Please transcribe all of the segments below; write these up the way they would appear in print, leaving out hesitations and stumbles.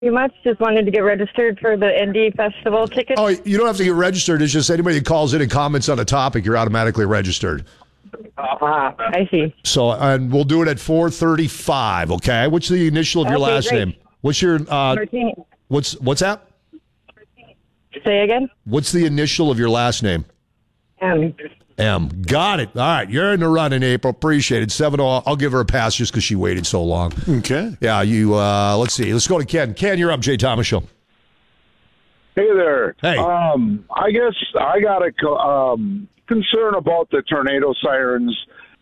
Pretty much just wanted to get registered for the Indie Festival tickets. Oh, you don't have to get registered. It's just anybody that calls in and comments on a topic, you're automatically registered. I see. So, and we'll do it at 4:35. Okay. What's the initial of your last great. name? What's your Martini. What's that? Say again? What's the initial of your last name? M. Got it. All right. You're in the running, April. Appreciate it. 7-0. I'll give her a pass just because she waited so long. Okay. Yeah, you, let's see. Let's go to Ken. Ken, you're up, Jay Thomas Show. Hey there. Hey. I guess I got a concern about the tornado sirens.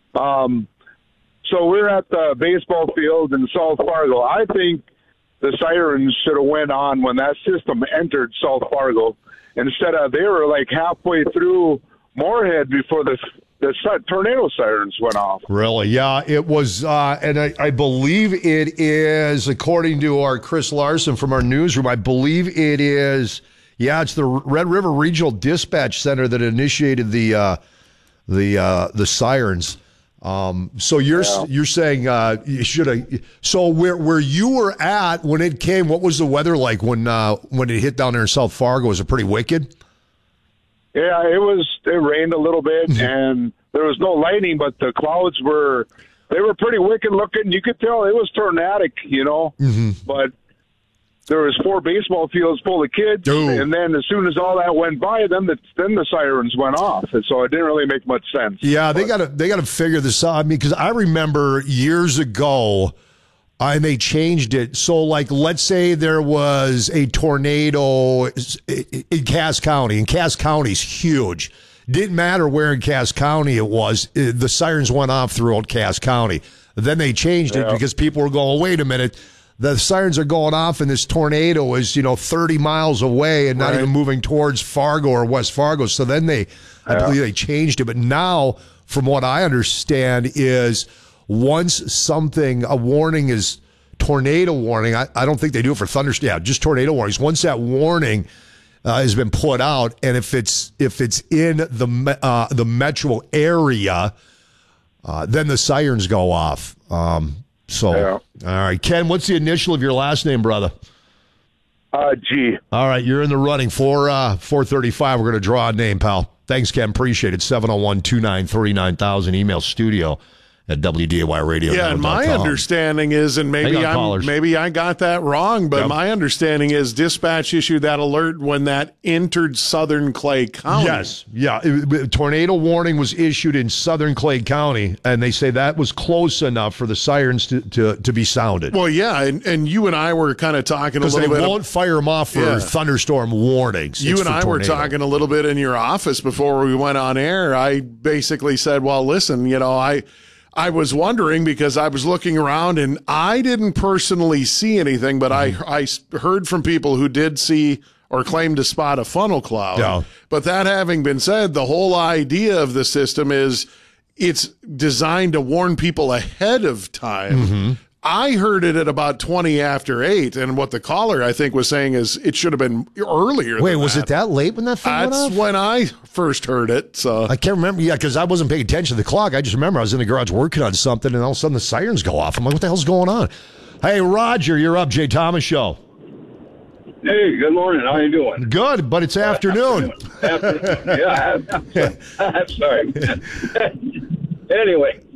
So we're at the baseball field in South Fargo. I think the sirens should have went on when that system entered South Fargo. Instead of, they were like halfway through Moorhead before the tornado sirens went off. Really? Yeah, it was, and I believe it is, according to our Chris Larson from our newsroom, I believe it is, it's the Red River Regional Dispatch Center that initiated the sirens. So you're saying you should have. So where you were at when it came, what was the weather like when it hit down there in South Fargo? Was it pretty wicked? Yeah, it rained a little bit, and there was no lightning, but the clouds were pretty wicked looking. You could tell it was tornadic, but there was 4 baseball fields full of kids, and then as soon as all that went by, then the sirens went off, and so it didn't really make much sense. Yeah, they got to figure this out. I mean, because I remember years ago, and they changed it. So, like, let's say there was a tornado in Cass County, and Cass County's huge. Didn't matter where in Cass County it was. The sirens went off throughout Cass County. Then they changed it because people were going, wait a minute, the sirens are going off and this tornado is, 30 miles away and not even moving towards Fargo or West Fargo. So then I believe they changed it. But now, from what I understand, is once a warning is tornado warning, I don't think they do it for thunderstorm. Yeah, just tornado warnings. Once that warning has been put out, and if it's in the metro area, then the sirens go off. All right, Ken, what's the initial of your last name, brother? G. All right, you're in the running for 435. We're going to draw a name, pal. Thanks, Ken. Appreciate it. 701-293-9000. Email studio at WDAYradio. Yeah, and my understanding is, and maybe I got that wrong, but my understanding is dispatch issued that alert when that entered southern Clay County. Yes, yeah. Tornado warning was issued in southern Clay County, and they say that was close enough for the sirens to be sounded. Well, yeah, and you and I were kind of talking a little bit. Because they won't fire them off for thunderstorm warnings. You and I were talking a little bit in your office before we went on air. I basically said, well, listen, I was wondering because I was looking around and I didn't personally see anything, but I heard from people who did see or claim to spot a funnel cloud. Yeah. But that having been said, the whole idea of the system is it's designed to warn people ahead of time. Mm-hmm. I heard it at about 20 after 8, and what the caller, I think, was saying is it should have been earlier. Wait, was it that late when that thing went off? That's when I first heard it. So I can't remember. Yeah, because I wasn't paying attention to the clock. I just remember I was in the garage working on something, and all of a sudden the sirens go off. I'm like, what the hell's going on? Hey, Roger, you're up. Jay Thomas Show. Hey, good morning. How you doing? Good, but it's afternoon. Yeah, I'm sorry. Anyway,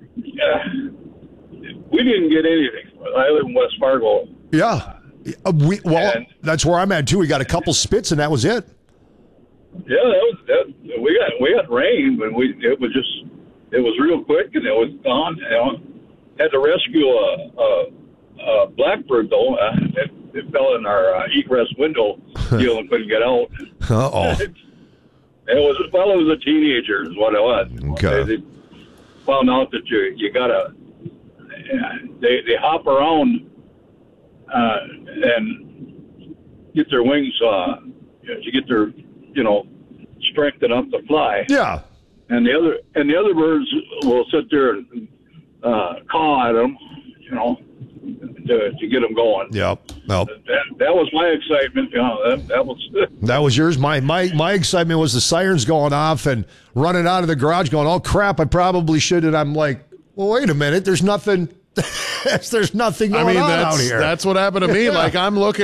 we didn't get anything. I live in West Fargo. Yeah. That's where I'm at, too. We got a couple spits, and that was it. Yeah, we got rain, but it was real quick, and it was gone. Had to rescue a blackbird, though. It fell in our egress window deal and couldn't get out. Uh-oh. It was a teenager is what it was. Okay. They found out that you got to... They hop around and get their wings to get their strength enough to fly. Yeah. And the other birds will sit there and caw at them, to get them going. Yep. Well, that was my excitement. That was yours. My excitement was the sirens going off and running out of the garage, going, "Oh crap! I probably should." And I'm like, well, wait a minute. There's nothing There's nothing going on out here. That's what happened to me. Like I'm looking